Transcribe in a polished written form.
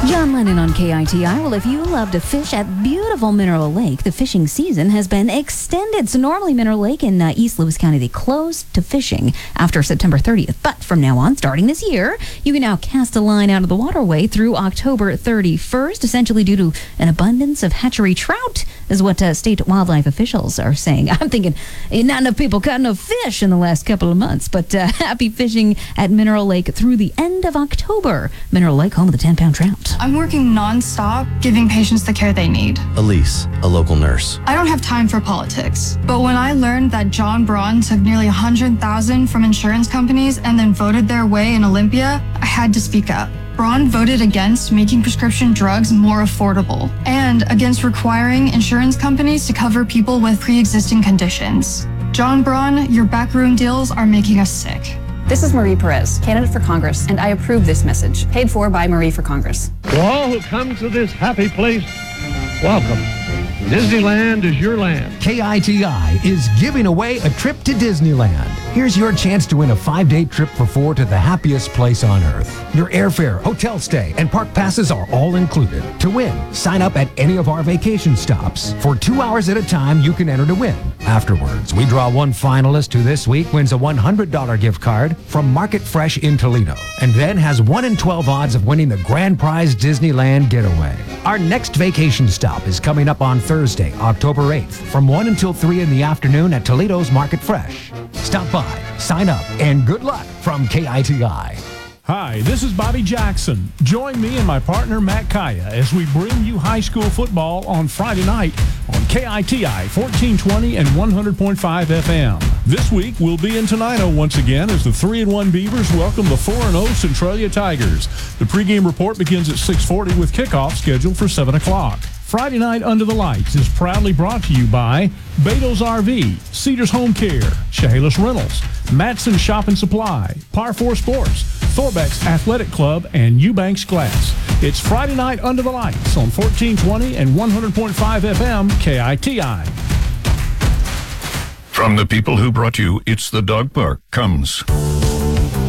John Lennon on KITI. Well, if you love to fish at beautiful Mineral Lake, the fishing season has been extended. So normally Mineral Lake in East Lewis County, they close to fishing after September 30th. But from now on, starting this year, you can now cast a line out of the waterway through October 31st, essentially due to an abundance of hatchery trout, is what state wildlife officials are saying. I'm thinking not enough people caught enough fish in the last couple of months, but happy fishing at Mineral Lake through the end of October. Mineral Lake, home of the 10-pound trout. I'm working nonstop, giving patients the care they need. Elise, a local nurse. I don't have time for politics, but when I learned that John Braun took nearly $100,000 from insurance companies and then voted their way in Olympia, I had to speak up. Braun voted against making prescription drugs more affordable and against requiring insurance companies to cover people with pre-existing conditions. John Braun, your backroom deals are making us sick. This is Marie Perez, candidate for Congress, and I approve this message, paid for by Marie for Congress. To all who come to this happy place, welcome. Disneyland is your land. KITI is giving away a trip to Disneyland. Here's your chance to win a 5-day trip for 4 to the happiest place on earth. Your airfare, hotel stay, and park passes are all included. To win, sign up at any of our vacation stops. For 2 hours at a time, you can enter to win. Afterwards, we draw one finalist who this week wins a $100 gift card from Market Fresh in Toledo, and then has 1 in 12 odds of winning the grand prize Disneyland getaway. Our next vacation stop is coming up on Thursday, October 8th, from 1 until 3 in the afternoon at Toledo's Market Fresh. Stop by, sign up, and good luck from KITI. Hi, this is Bobby Jackson. Join me and my partner Matt Kaya as we bring you high school football on Friday night on KITI 1420 and 100.5 FM. This week we'll be in Tenino once again as the 3-1 Beavers welcome the 4-0 Centralia Tigers. The pregame report begins at 6:40 with kickoff scheduled for 7 o'clock. Friday Night Under the Lights is proudly brought to you by Beto's RV, Cedars Home Care, Chehalis Rentals, Matson Shop and Supply, Par 4 Sports, Thorbeck's Athletic Club, and Eubanks Glass. It's Friday Night Under the Lights on 1420 and 100.5 FM KITI. From the people who brought you It's the Dog Park comes